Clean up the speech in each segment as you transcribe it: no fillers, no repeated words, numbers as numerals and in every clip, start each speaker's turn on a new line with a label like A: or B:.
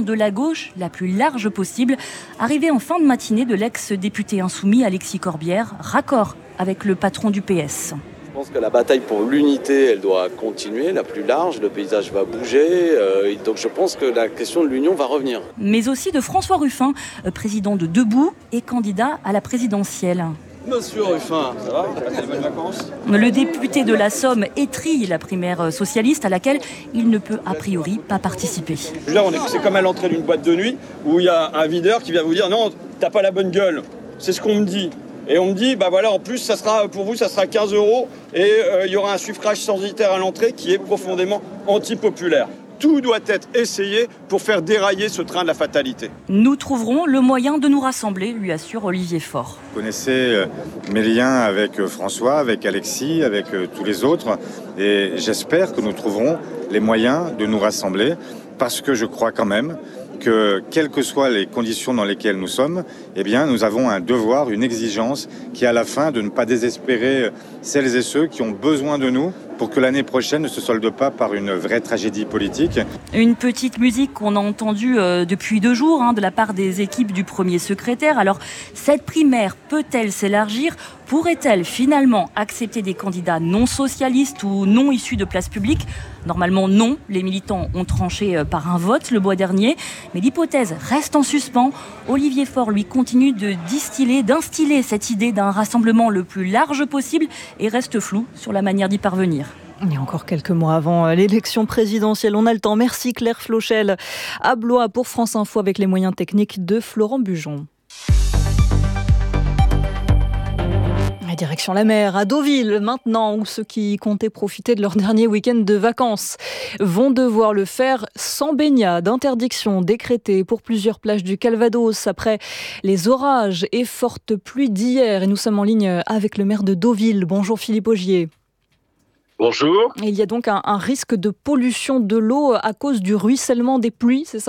A: de la gauche la plus large possible, arrivée en fin de matinée de l'ex-député insoumis Alexis Corbière, raccord avec le patron du PS.
B: Je pense que la bataille pour l'unité, elle doit continuer, la plus large, le paysage va bouger, donc je pense que la question de l'union va revenir.
A: Mais aussi de François Ruffin, président de Debout et candidat à la présidentielle.
B: Monsieur Ruffin, ça va ? Vous passez de bonnes vacances ?
A: Le député de la Somme étrille la primaire socialiste à laquelle il ne peut a priori pas participer.
C: Là, c'est comme à l'entrée d'une boîte de nuit où il y a un videur qui vient vous dire « Non, t'as pas la bonne gueule ». C'est ce qu'on me dit. Et on me dit, en plus, ça sera, pour vous, ça sera 15 € et il y aura un suffrage censitaire à l'entrée qui est profondément antipopulaire. Tout doit être essayé pour faire dérailler ce train de la fatalité.
A: Nous trouverons le moyen de nous rassembler, lui assure Olivier Faure.
D: Vous connaissez mes liens avec François, avec Alexis, avec tous les autres. Et j'espère que nous trouverons les moyens de nous rassembler parce que je crois quand même que, quelles que soient les conditions dans lesquelles nous sommes, nous avons un devoir, une exigence qui est à la fin de ne pas désespérer celles et ceux qui ont besoin de nous pour que l'année prochaine ne se solde pas par une vraie tragédie politique.
A: Une petite musique qu'on a entendue depuis 2 jours de la part des équipes du premier secrétaire. Alors, cette primaire peut-elle s'élargir ? Pourrait-elle finalement accepter des candidats non socialistes ou non issus de places publiques ? Normalement non, les militants ont tranché par un vote le mois dernier, mais l'hypothèse reste en suspens. Olivier Faure, lui, continue d'instiller cette idée d'un rassemblement le plus large possible et reste flou sur la manière d'y parvenir.
E: Il y a encore quelques mois avant l'élection présidentielle, on a le temps. Merci Claire Flochel. À Blois pour France Info avec les moyens techniques de Florent Bujon. Direction la mer, à Deauville maintenant, où ceux qui comptaient profiter de leur dernier week-end de vacances vont devoir le faire sans baignade. Interdiction décrétée pour plusieurs plages du Calvados après les orages et fortes pluies d'hier. Et nous sommes en ligne avec le maire de Deauville. Bonjour Philippe Augier.
F: Bonjour.
E: Et il y a donc un risque de pollution de l'eau à cause du ruissellement des pluies, c'est ça ?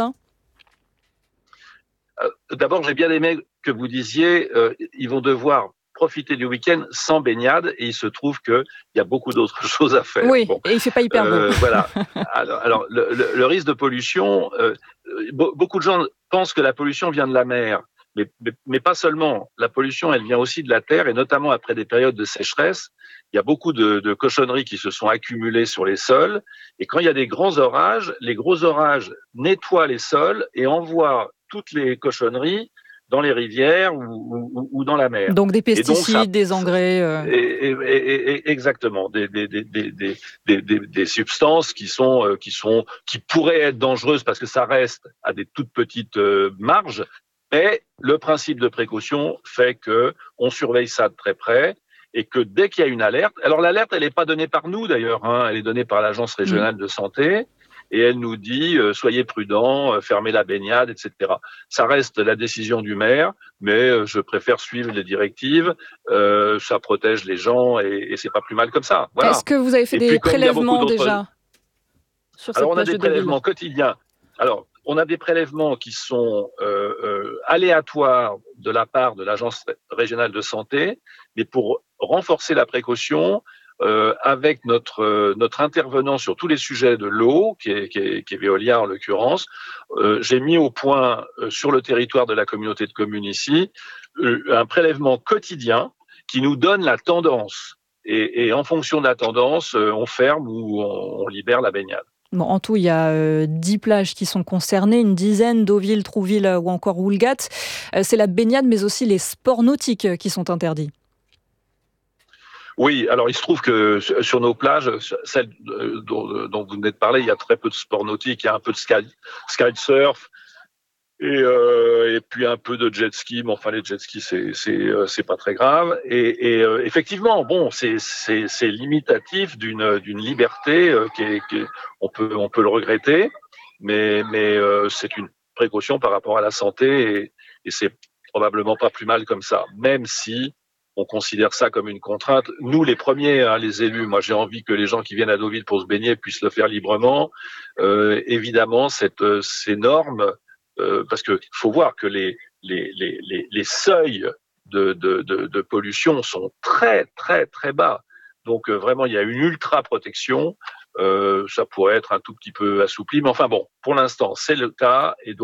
F: D'abord, j'ai bien aimé que vous disiez ils vont devoir profiter du week-end sans baignade, et il se trouve qu'il y a beaucoup d'autres choses à faire.
E: Oui, et il ne fait pas hyper beau.
F: Voilà. Alors le risque de pollution, beaucoup de gens pensent que la pollution vient de la mer, mais pas seulement. La pollution, elle vient aussi de la terre, et notamment après des périodes de sécheresse. Il y a beaucoup de cochonneries qui se sont accumulées sur les sols, et quand il y a des grands orages, les gros orages nettoient les sols et envoient toutes les cochonneries dans les rivières ou dans la mer.
E: Donc des pesticides, des engrais.
F: Exactement, des substances qui pourraient être dangereuses parce que ça reste à des toutes petites marges. Mais le principe de précaution fait que on surveille ça de très près et que dès qu'il y a une alerte, alors l'alerte elle n'est pas donnée par nous d'ailleurs, elle est donnée par l'Agence régionale de santé. Et elle nous dit soyez prudents, fermez la baignade, etc. Ça reste la décision du maire, mais je préfère suivre les directives. Ça protège les gens et c'est pas plus mal comme ça. Voilà.
E: Est-ce que vous avez fait des prélèvements déjà sur cette
F: Alors on a
E: plage
F: des
E: de Deauville
F: prélèvements quotidiens. Alors on a des prélèvements qui sont aléatoires de la part de l'Agence régionale de santé, mais pour renforcer la précaution. Avec notre intervenant sur tous les sujets de l'eau, qui est Veolia en l'occurrence, j'ai mis au point sur le territoire de la communauté de communes ici un prélèvement quotidien qui nous donne la tendance. Et en fonction de la tendance, on ferme ou on libère la baignade.
E: Bon, en tout, il y a 10 plages qui sont concernées, une dizaine, Deauville, Trouville ou encore Woolgat. C'est la baignade, mais aussi les sports nautiques qui sont interdits.
F: Oui, alors il se trouve que sur nos plages, celles dont vous venez de parler, il y a très peu de sport nautique, il y a un peu de kitesurf et puis un peu de jet ski, mais enfin les jet skis c'est pas très grave. Et effectivement, bon, c'est limitatif d'une liberté on peut le regretter, mais c'est une précaution par rapport à la santé et c'est probablement pas plus mal comme ça, même si on considère ça comme une contrainte. Nous, les premiers, les élus, moi j'ai envie que les gens qui viennent à Deauville pour se baigner puissent le faire librement. Évidemment, ces normes, parce que faut voir que les seuils de pollution sont très très très bas. Donc vraiment, il y a une ultra protection. Ça pourrait être un tout petit peu assoupli, mais enfin bon, pour l'instant, c'est le cas et donc